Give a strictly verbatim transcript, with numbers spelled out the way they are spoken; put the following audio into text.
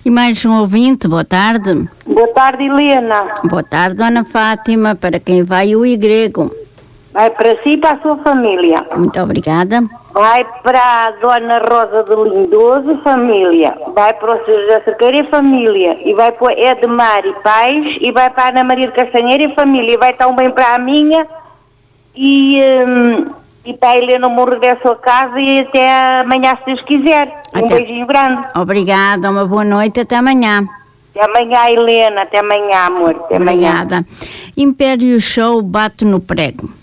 E mais um ouvinte, boa tarde. Boa tarde, Helena. Boa tarde, Dona Fátima, para quem vai o Igrego. Vai para si e para a sua família. Muito obrigada. Vai para a Dona Rosa de Lindoso, família. Vai para o senhor José Cerqueira e família. E vai para o Edmar e Pais. E vai para a Ana Maria de Castanheira e família. E vai também para a minha. E, hum, e para a Helena no regresso a casa. E até amanhã, se Deus quiser. Um Até. beijinho grande. Obrigada, uma boa noite, até amanhã. Até amanhã, Helena. Até amanhã, amor. Até amanhã. Obrigada. Império Show bate no prego.